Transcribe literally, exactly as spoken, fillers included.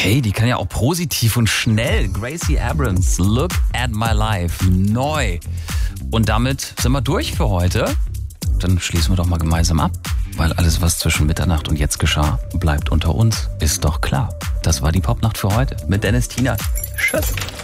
Hey, die kann ja auch positiv und schnell. Gracie Abrams, Look at My Life, neu. Und damit sind wir durch für heute. Dann schließen wir doch mal gemeinsam ab. Weil alles, was zwischen Mitternacht und jetzt geschah, bleibt unter uns. Ist doch klar. Das war die Popnacht für heute mit Dennis Tienert. Tschüss.